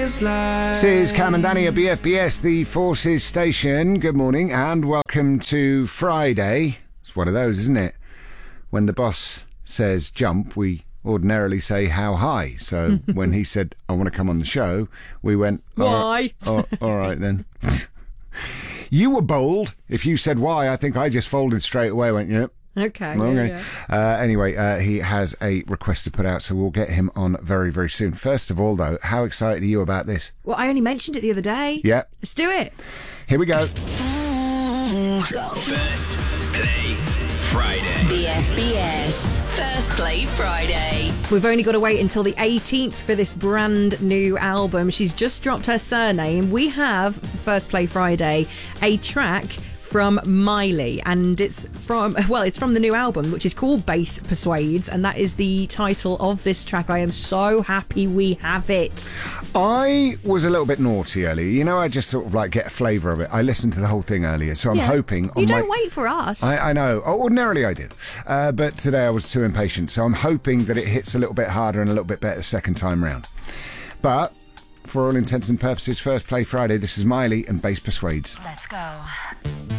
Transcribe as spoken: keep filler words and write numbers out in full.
feels like. This is Cam and Danny at B F B S, the Forces Station. Good morning and welcome to Friday. It's one of those, isn't it? When the boss says jump, we ordinarily say how high. So when he said, I want to come on the show, we went, why? Oh, all right then. You were bold. If you said why, I think I just folded straight away, went, yep. Okay. Okay. Yeah, yeah. Uh, anyway, uh, he has a request to put out, so we'll get him on very, very soon. First of all, though, how excited are you about this? Well, I only mentioned it the other day. Yeah. Let's do it. Here we go. Go. First Play Friday. B F B S First Play Friday. We've only got to wait until the eighteenth for this brand new album. She's just dropped her surname. We have, for First Play Friday, a track from Miley, and it's from, well, it's from the new album, which is called Bass Persuades, and that is the title of this track. I am so happy we have it. I was a little bit naughty earlier. You know, I just sort of like get a flavour of it. I listened to the whole thing earlier, so I'm Yeah. hoping... On You don't my... wait for us. I, I know. Ordinarily I did. Uh, but today I was too impatient, so I'm hoping that it hits a little bit harder and a little bit better the second time round. But, for all intents and purposes, First Play Friday, this is Miley and Bass Persuades. Let's go.